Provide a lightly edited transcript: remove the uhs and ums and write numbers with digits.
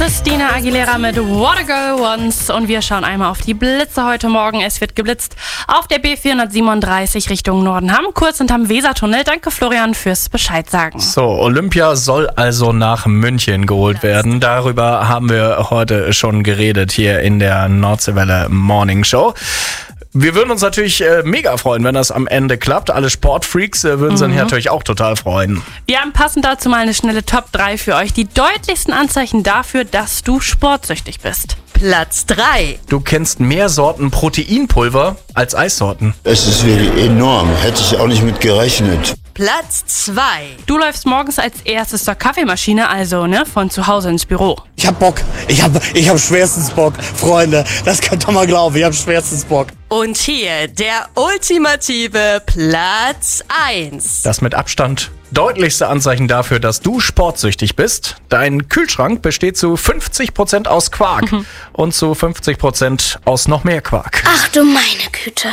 Christina Aguilera mit What a Girl Wants und wir schauen einmal auf die Blitze heute Morgen. Es wird geblitzt auf der B437 Richtung Norden Hamm, kurz hinterm Wesertunnel. Danke Florian fürs Bescheid sagen. So, Olympia soll also nach München geholt werden. Darüber haben wir heute schon geredet hier in der Nordseewelle Morning Show. Wir würden uns natürlich mega freuen, wenn das am Ende klappt. Alle Sportfreaks würden sich natürlich auch total freuen. Wir haben passend dazu mal eine schnelle Top 3 für euch. Die deutlichsten Anzeichen dafür, dass du sportsüchtig bist. Platz 3. Du kennst mehr Sorten Proteinpulver als Eissorten. Es ist wirklich enorm. Hätte ich auch nicht mit gerechnet. Platz 2. Du läufst morgens als erstes zur Kaffeemaschine, also von zu Hause ins Büro. Ich hab Bock. Ich hab schwerstens Bock. Freunde, das könnt ihr mal glauben. Ich hab schwerstens Bock. Und hier der ultimative Platz 1. Das mit Abstand deutlichste Anzeichen dafür, dass du sportsüchtig bist. Dein Kühlschrank besteht zu 50% aus Quark und zu 50% aus noch mehr Quark. Ach du meine Güte.